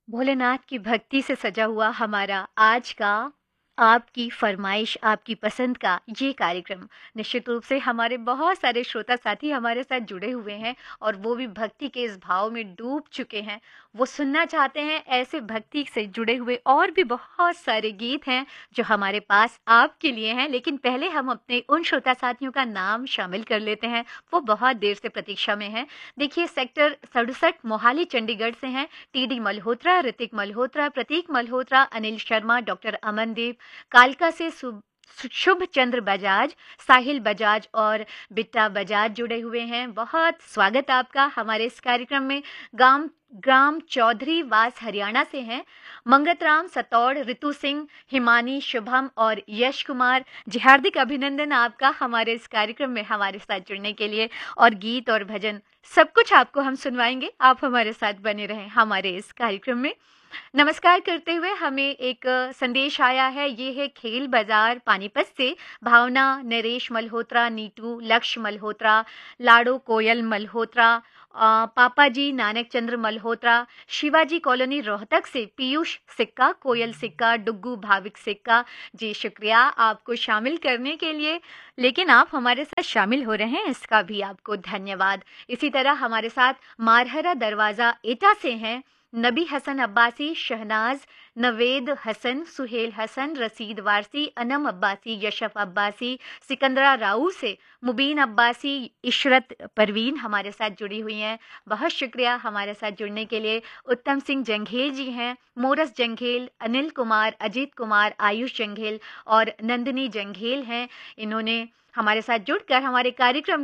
भोलेनाथ की भक्ति से सजा हुआ हमारा आज का आपकी फरमाइश, आपकी पसंद का ये कार्यक्रम निश्चित रूप से हमारे बहुत सारे श्रोता साथी हमारे साथ जुड़े हुए हैं और वो भी भक्ति के इस भाव में डूब चुके हैं। वो सुनना चाहते हैं ऐसे भक्ति से जुड़े हुए और भी बहुत सारे गीत हैं जो हमारे पास आपके लिए हैं। लेकिन पहले हम अपने उन श्रोता साथियों का नाम शामिल कर लेते हैं, वो बहुत देर से प्रतीक्षा में हैं। देखिए, सेक्टर 67 मोहाली चंडीगढ़ से हैं टीडी मल्होत्रा, ऋतिक मल्होत्रा, प्रतीक मल्होत्रा, अनिल शर्मा, डॉक्टर अमनदीप, कालका से शुभ चंद्र बजाज, साहिल बजाज और बिट्टा बजाज जुड़े हुए हैं। बहुत स्वागत आपका हमारे इस कार्यक्रम में। ग्राम ग्राम चौधरी वास हरियाणा से हैं मंगतराम, सतौड़, ऋतु सिंह, हिमानी, शुभम और यश कुमार जी। हार्दिक अभिनंदन आपका हमारे इस कार्यक्रम में हमारे साथ जुड़ने के लिए। और गीत और भजन सब कुछ आपको हम सुनवाएंगे, आप हमारे साथ बने रहें हमारे इस कार्यक्रम में। नमस्कार करते हुए हमें एक संदेश आया है, ये है खेल बाजार पानीपत से भावना, नरेश मल्होत्रा, नीटू, लक्ष्य मल्होत्रा, लाडो कोयल मल्होत्रा, पापा जी नानक चंद्र मल्होत्रा, शिवाजी कॉलोनी रोहतक से पीयूष सिक्का, कोयल सिक्का, डुग्गू भाविक सिक्का जी। शुक्रिया आपको शामिल करने के लिए, लेकिन आप हमारे साथ शामिल हो रहे हैं इसका भी आपको धन्यवाद। इसी तरह हमारे साथ मारहरा दरवाजा एटा से हैं नबी हसन अब्बासी, शहनाज, नवेद हसन, सुहेल हसन, रसीद वारसी, अनम अब्बासी, यशफ अब्बासी, सिकंदरा राऊ से मुबीन अब्बासी, इशरत परवीन हमारे साथ जुड़ी हुई हैं। बहुत शुक्रिया हमारे साथ जुड़ने के लिए। उत्तम सिंह जंघेल जी हैं, मोरस जंघेल, अनिल कुमार, अजीत कुमार, आयुष जंघेल और नंदिनी जंघेल हैं। इन्होंने हमारे साथ जुड़कर हमारे कार्यक्रम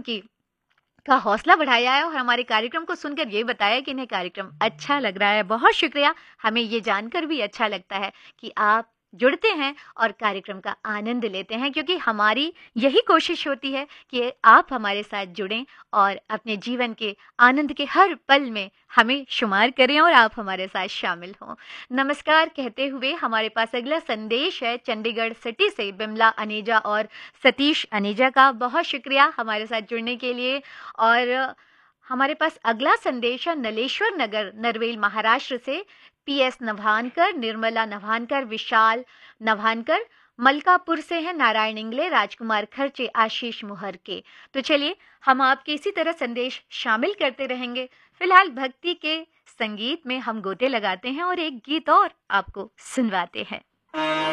का हौसला बढ़ाया है और हमारे कार्यक्रम को सुनकर ये बताया कि इन्हें कार्यक्रम अच्छा लग रहा है। बहुत शुक्रिया, हमें ये जानकर भी अच्छा लगता है कि आप जुड़ते हैं और कार्यक्रम का आनंद लेते हैं, क्योंकि हमारी यही कोशिश होती है कि आप हमारे साथ जुड़ें और अपने जीवन के आनंद के हर पल में हमें शुमार करें और आप हमारे साथ शामिल हों। नमस्कार कहते हुए हमारे पास अगला संदेश है चंडीगढ़ सिटी से बिमला अनेजा और सतीश अनेजा का। बहुत शुक्रिया हमारे साथ जुड़ने के लिए। और हमारे पास अगला संदेश है नलेश्वर नगर नरवेल महाराष्ट्र से पीएस नभानकर, निर्मला नभानकर, विशाल नभानकर। मलकापुर से हैं नारायण इंगले, राजकुमार खर्चे, आशीष मुहर के। तो चलिए हम आपके इसी तरह संदेश शामिल करते रहेंगे। फिलहाल भक्ति के संगीत में हम गोते लगाते हैं और एक गीत और आपको सुनवाते हैं।